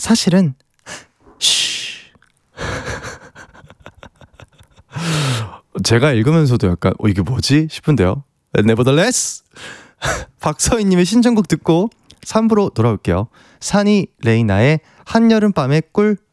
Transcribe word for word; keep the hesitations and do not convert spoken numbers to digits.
사실은 쉬 제가 읽으면서도 약간 어 이게 뭐지 싶은데요. Nevertheless 박서희님의 신청곡 듣고 삼 부로 돌아올게요. 산이 레이나의 한여름밤의 꿀.